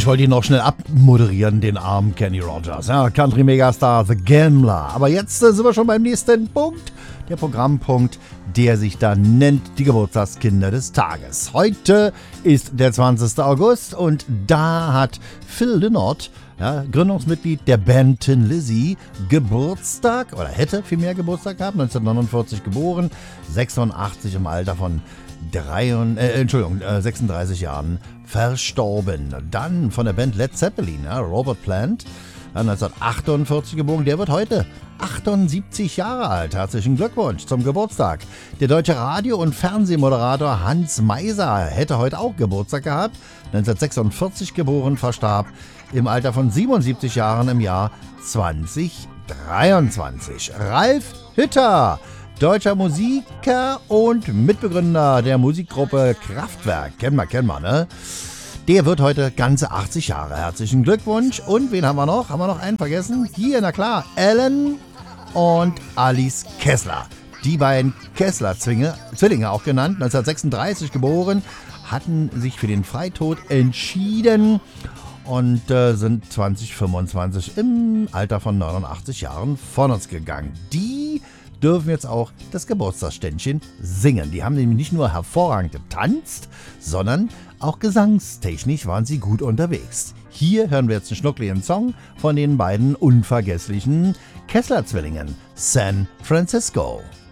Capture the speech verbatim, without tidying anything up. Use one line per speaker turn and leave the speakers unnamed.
wollte ihn noch schnell abmoderieren, den armen Kenny Rogers. Ja, Country-Megastar The Gambler. Aber jetzt äh, sind wir schon beim nächsten Punkt. Der Programmpunkt, der sich da nennt die Geburtstagskinder des Tages. Heute ist der zwanzigster August und da hat Phil Lynott, ja, Gründungsmitglied der Band Tin Lizzy, Geburtstag oder hätte vielmehr Geburtstag gehabt, neunzehnhundertneunundvierzig geboren, sechsundachtzig im Alter von drei, äh, Entschuldigung, äh, sechsunddreißig Jahren verstorben. Dann von der Band Led Zeppelin, ja, Robert Plant, neunzehnhundertachtundvierzig geboren, der wird heute achtundsiebzig Jahre alt. Herzlichen Glückwunsch zum Geburtstag. Der deutsche Radio- und Fernsehmoderator Hans Meiser hätte heute auch Geburtstag gehabt. neunzehnhundertsechsundvierzig geboren, verstarb im Alter von siebenundsiebzig Jahren im Jahr zweitausenddreiundzwanzig. Ralf Hütter, deutscher Musiker und Mitbegründer der Musikgruppe Kraftwerk. Kennen wir, kennen wir, ne? Der wird heute ganze achtzig Jahre. Herzlichen Glückwunsch. Und wen haben wir noch? Haben wir noch einen vergessen? Hier, na klar, Alan und Alice Kessler. Die beiden Kessler-Zwillinge, Zwillinge auch genannt, neunzehnhundertsechsunddreißig geboren, hatten sich für den Freitod entschieden und äh, sind zwanzig fünfundzwanzig im Alter von neunundachtzig Jahren von uns gegangen. Die dürfen jetzt auch das Geburtstagsständchen singen. Die haben nämlich nicht nur hervorragend getanzt, sondern auch gesangstechnisch waren sie gut unterwegs. Hier hören wir jetzt einen schnuckligen Song von den beiden unvergesslichen Kessler-Zwillingen, San Francisco.